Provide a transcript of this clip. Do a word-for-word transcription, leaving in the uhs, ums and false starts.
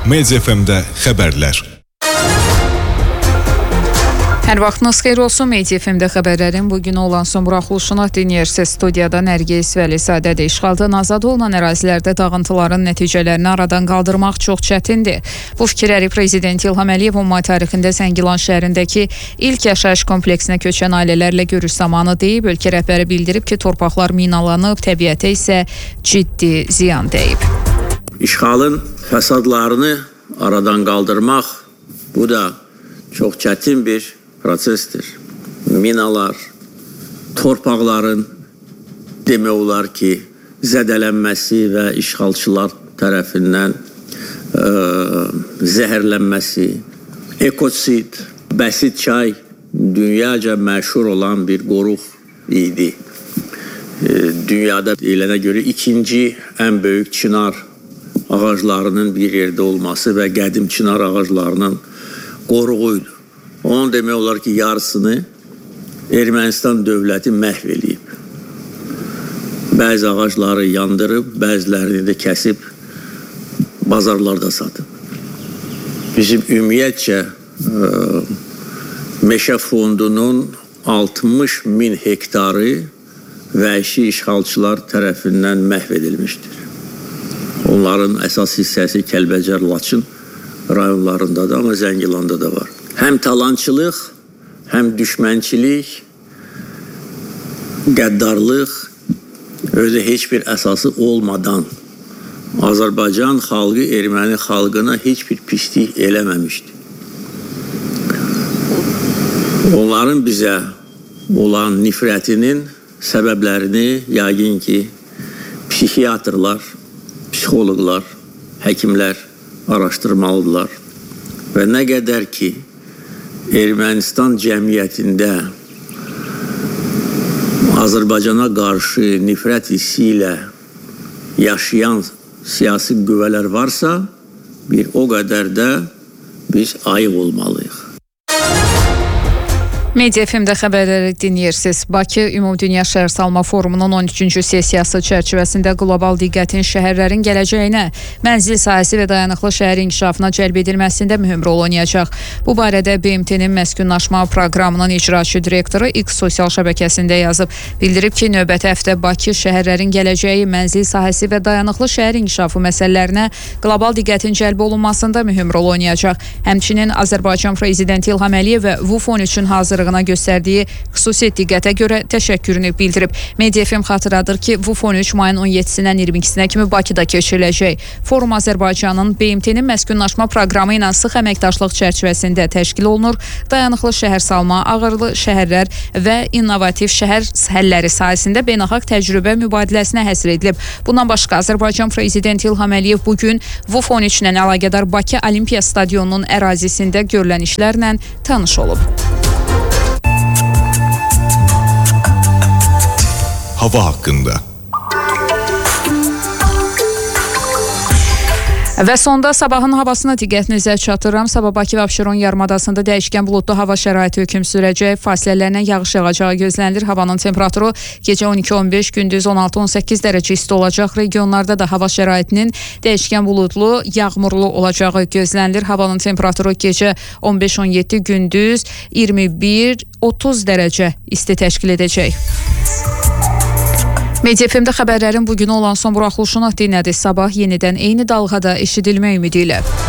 Media F M-də xəbərlər. Hər vaxtınız xeyir olsun. Media F M-də xəbərlərin bugün olan son buraxılışına dinləyirsiniz. Studiyada Nərgiz Vəlisədədir. İşğaldan azad olunan ərazilərdə dağıntıların nəticələrini aradan qaldırmaq çox çətindir. Bu fikirləri Prezident İlham Əliyev umma tarixində Zəngilan şəhərindəki ilk yaşayış kompleksinə köçən ailələrlə görüş zamanı deyib. Ölkə rəhbəri bildirib ki, torpaqlar minalanıb, təbiətə isə ciddi ziyan dəyib. İşğalın fəsadlarını aradan qaldırmaq, bu da çox çətin bir prosesdir. Minalar, torpaqların demək olar ki, zədələnməsi və işğalçılar tərəfindən ə, zəhərlənməsi, ekosid, bəsit çay dünyaca məşhur olan bir qoruq idi. E, dünyada deyilənə görə ikinci ən böyük çınar ağaclarının bir yerdə olması və qədim çınar ağaclarının qoruğuydu. Onun demək olar ki, yarısını Ermənistan dövləti məhv eləyib. Bəzi ağacları yandırıb, bəzilərini də kəsib bazarlarda satıb. Bizim ümumiyyətcə ə, meşə fondunun altmış min hektarı vəhşi işğalçılar tərəfindən məhv edilmişdir. Onların əsas hissəsi Kəlbəcər, Laçın rayonlarındadır, amma Zəngilanda da var. Həm talançılıq, həm düşmənçilik, qəddarlıq özü heç bir əsası olmadan Azərbaycan xalqı erməni xalqına heç bir pislik eləməmişdi. Onların bizə olan nifrətinin səbəblərini yəqin ki, psixiatrlar, psixoloqlar, həkimlər araşdırmalıdırlar. Və nə qədər ki, Ermənistan cəmiyyətində Azərbaycana qarşı nifrət hissi ilə yaşayan siyasi qüvvələr varsa, bir o qədər də biz ayıq olmalıyıq. Media F M-də xəbərləri dinləyirsiniz. Bakı Ümumdünya Şəhərsalma Forumunun on üçüncü sessiyası çərçivəsində qlobal diqqətin şəhərlərin gələcəyinə, mənzil sahəsi və dayanıqlı şəhər inkişafına cəlb edilməsində mühüm rol oynayacaq. Bu barədə B M T-nin məskunlaşma proqramının icraçı direktoru X sosial şəbəkəsində yazıb. Bildirib ki, növbəti həftə Bakı şəhərlərin gələcəyi, mənzil sahəsi və dayanıqlı şəhər inkişafı məsələlərinə qlobal diqqətin cəlb olunmasında mühüm rol oynayacaq. Həmçinin Azərbaycan Prezidenti İlham Əliyev və V U F on üçün hazırlığı göstərdiyi xüsusi diqqətə görə təşəkkürünü bildirib. Media F M xatırladır ki, V U F on üç mayın on yeddisindən iyirmi ikisinə kimi Bakıda keçiriləcək. Forum Azərbaycanın B M T-nin məskunlaşma proqramı ilə sıx əməkdaşlıq çərçivəsində təşkil olunur. Dayanıqlı şəhərsalma, ağırlı şəhərlər və innovativ şəhər həlləri sahəsində beynəlxalq təcrübə mübadiləsinə həsr edilib. Bundan başqa Azərbaycan Prezidenti İlham Əliyev bugün V U F on üç ilə əlaqədar Bakı Olimpiya Stadionunun ərazisində görülən işlərlə tanış olub. Hava haqqında. Və sonda sabahın havasına diqqətinizə çatdırıram. Sabah Bakı və Abşeron yarımadasında dəyişkən buludlu hava şəraiti hökm sürəcək. Fasilələrlə yağış yağacağı gözlənilir. Havanın temperaturu gecə on iki on beş, gündüz on altı on səkkiz dərəcə isti olacaq. Regionlarda da hava şəraitinin dəyişkən buludlu, yağmurlu olacağı gözlənilir. Havanın temperaturu gecə on beş on yeddi, gündüz iyirmi bir otuz dərəcə isti təşkil edəcək. Media F M-də xəbərlərin bugün olan son buraxılışını dinlədik. Sabah yenidən eyni dalğada eşidilmə ümidi ilə.